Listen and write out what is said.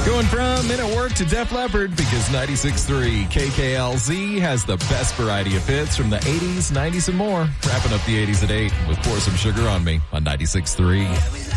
Going from Men at Work to Def Leppard because 96.3 KKLZ has the best variety of hits from the 80s, 90s, and more. Wrapping up the 80s at 8 with Pour Some Sugar on Me on 96.3.